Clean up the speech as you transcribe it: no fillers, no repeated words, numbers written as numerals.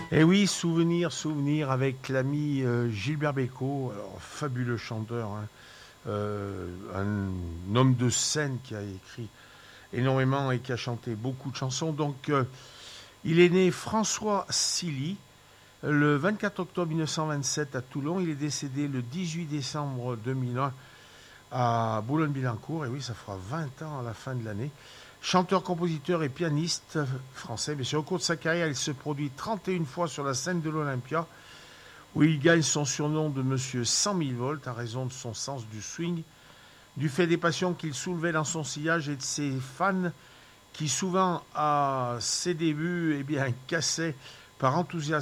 Et oui, souvenir avec l'ami Gilbert Bécaud, alors, fabuleux chanteur, hein, un homme de scène qui a écrit énormément et qui a chanté beaucoup de chansons. Donc, il est né François Silly le 24 octobre 1927 à Toulon. Il est décédé le 18 décembre 2001 à Boulogne-Billancourt. Et oui, ça fera 20 ans à la fin de l'année. Chanteur, compositeur et pianiste français. Mais au cours de sa carrière, il se produit 31 fois sur la scène de l'Olympia, où il gagne son surnom de Monsieur 100 000 volts à raison de son sens du swing, du fait des passions qu'il soulevait dans son sillage et de ses fans qui, souvent à ses débuts, cassaient par enthousiasme